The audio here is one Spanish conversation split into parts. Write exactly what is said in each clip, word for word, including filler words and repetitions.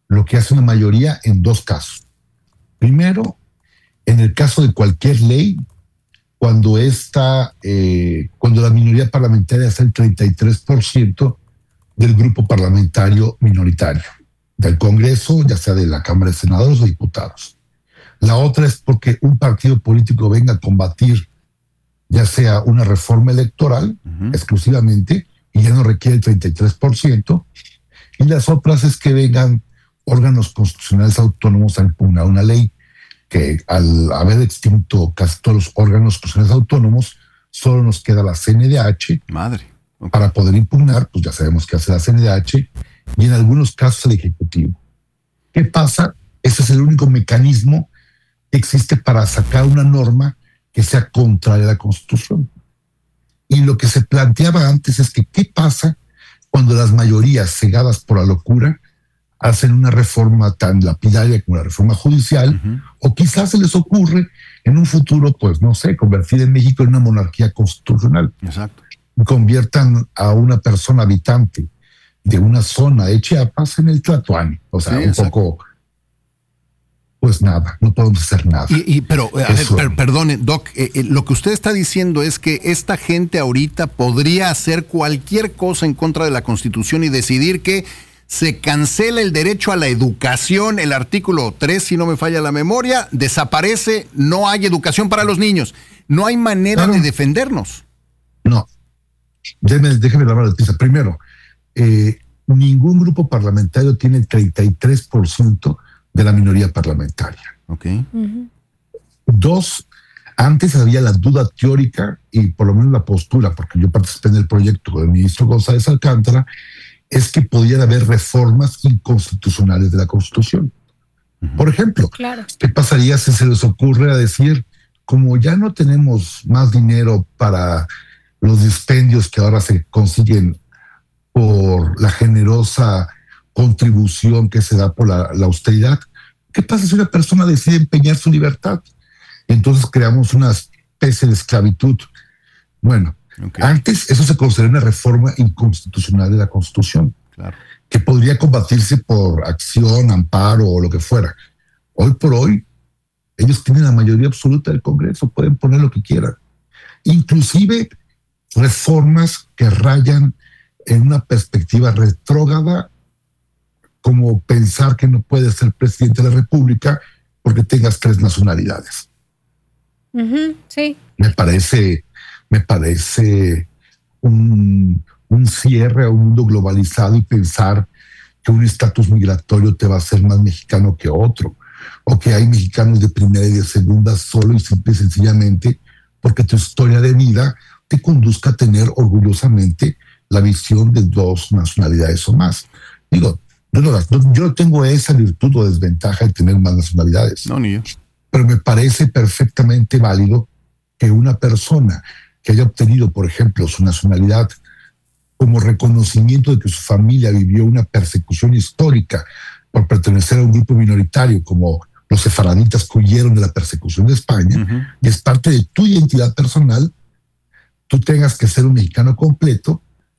lo que hace una mayoría en dos casos. Primero, en el caso de cualquier ley, cuando esta, eh, cuando la minoría parlamentaria es el treinta y tres por ciento del grupo parlamentario minoritario, del Congreso, ya sea de la Cámara de Senadores o Diputados. La otra es porque un partido político venga a combatir ya sea una reforma electoral uh-huh. exclusivamente, y ya no requiere el treinta y tres por ciento, y las otras es que vengan órganos constitucionales autónomos a impugnar una ley que al haber extinto casi todos los órganos constitucionales autónomos, solo nos queda la C N D H. Madre. Okay. Para poder impugnar, pues ya sabemos qué hace la C N D H, y en algunos casos el Ejecutivo. ¿Qué pasa? Ese es el único mecanismo que existe para sacar una norma que sea contraria a la Constitución. Y lo que se planteaba antes es que ¿qué pasa cuando las mayorías cegadas por la locura hacen una reforma tan lapidaria como la reforma judicial? Uh-huh. O quizás se les ocurre en un futuro, pues no sé, convertir en México en una monarquía constitucional. Exacto. Conviertan a una persona habitante de una zona de Chiapas en el Tlatoani. O sea, sí, un exacto. poco... Pues nada, no podemos hacer nada. Y, y pero, a ver, per, perdone, Doc, eh, eh, lo que usted está diciendo es que esta gente ahorita podría hacer cualquier cosa en contra de la Constitución y decidir que se cancela el derecho a la educación, el artículo tres, si no me falla la memoria, desaparece, no hay educación para los niños. No hay manera claro. de defendernos. No. Déjeme, déjeme la mano de pizza. Primero, eh, ningún grupo parlamentario tiene el treinta y tres por ciento de la minoría parlamentaria. Okay. Uh-huh. Dos, antes había la duda teórica y por lo menos la postura, porque yo participé en el proyecto con el ministro González Alcántara, es que podían haber reformas inconstitucionales de la Constitución. Uh-huh. Por ejemplo, claro. ¿qué pasaría si se les ocurre a decir, como ya no tenemos más dinero para los dispendios que ahora se consiguen por la generosa contribución que se da por la, la austeridad? ¿Qué pasa si una persona decide empeñar su libertad? Entonces creamos una especie de esclavitud. Bueno, okay. antes eso se consideraba una reforma inconstitucional de la Constitución, claro. que podría combatirse por acción, amparo o lo que fuera. Hoy por hoy, ellos tienen la mayoría absoluta del Congreso, pueden poner lo que quieran. Inclusive reformas que rayan en una perspectiva retrógrada, como pensar que no puedes ser presidente de la República porque tengas tres nacionalidades. Uh-huh, sí. Me parece, me parece un, un cierre a un mundo globalizado y pensar que un estatus migratorio te va a hacer más mexicano que otro, o que hay mexicanos de primera y de segunda solo y simple y sencillamente porque tu historia de vida te conduzca a tener orgullosamente la visión de dos nacionalidades o más. Digo, Yo no, yo no tengo esa virtud o desventaja de tener más nacionalidades. No, ni yo. Pero me parece perfectamente válido que una persona que haya obtenido, por ejemplo, su nacionalidad como reconocimiento de que su familia vivió una persecución histórica por pertenecer a un grupo minoritario, como los sefaraditas que huyeron de la persecución de España, uh-huh. y es parte de tu identidad personal, tú tengas que ser un mexicano completo,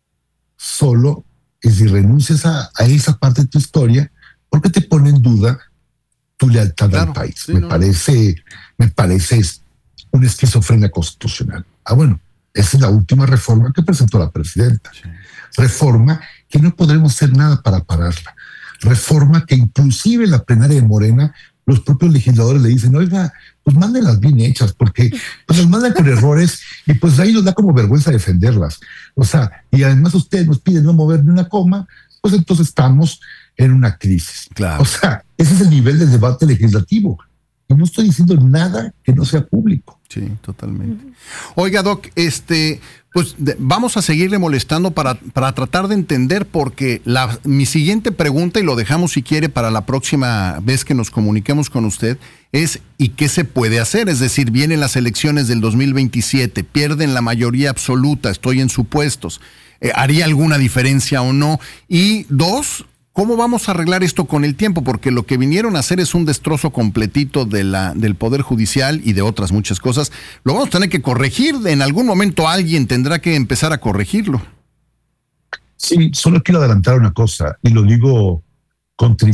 solo y si renuncias a, a esa parte de tu historia, porque te pone en duda tu lealtad claro, al país. Sí, me no. parece, me parece una esquizofrenia constitucional. Ah, bueno, esa es la última reforma que presentó la presidenta. Sí. Reforma que no podremos hacer nada para pararla. Reforma que inclusive en la plenaria de Morena, los propios legisladores le dicen, oiga, pues mándenlas bien hechas, porque pues las mandan con errores y pues ahí nos da como vergüenza defenderlas. O sea, y además ustedes nos piden no mover ni una coma, pues entonces estamos en una crisis. Claro. O sea, ese es el nivel del debate legislativo. Y no estoy diciendo nada que no sea público. Sí, totalmente. Uh-huh. Oiga, Doc, este, pues de, vamos a seguirle molestando para, para tratar de entender, porque la, mi siguiente pregunta, y lo dejamos si quiere para la próxima vez que nos comuniquemos con usted, es ¿y qué se puede hacer? Es decir, vienen las elecciones del dos mil veintisiete, pierden la mayoría absoluta, estoy en supuestos, eh, ¿haría alguna diferencia o no? Y dos, ¿cómo vamos a arreglar esto con el tiempo? Porque lo que vinieron a hacer es un destrozo completito de la, del Poder Judicial y de otras muchas cosas. Lo vamos a tener que corregir. En algún momento alguien tendrá que empezar a corregirlo. Sí, solo quiero adelantar una cosa, y lo digo con tristeza.